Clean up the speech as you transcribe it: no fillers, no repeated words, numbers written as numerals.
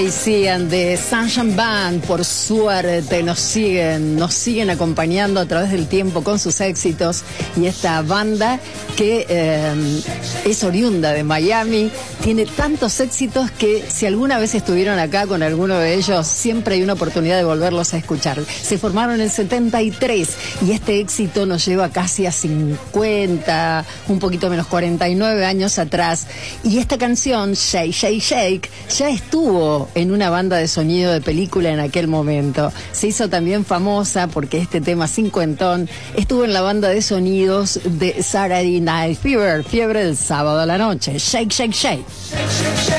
Decían de Sunshine Band, por suerte nos siguen acompañando a través del tiempo con sus éxitos, y esta banda que es oriunda de Miami, tiene tantos éxitos que si alguna vez estuvieron acá con alguno de ellos, siempre hay una oportunidad de volverlos a escuchar. Se formaron en el 73 y este éxito nos lleva casi a 50, un poquito menos, 49 años atrás, y esta canción, Shake, Shake, Shake, ya estuvo en una banda de sonido de película en aquel momento. Se hizo también famosa porque este tema cincuentón estuvo en la banda de sonidos de Saturday Night Fever, fiebre del sábado a la noche. Shake, shake, shake.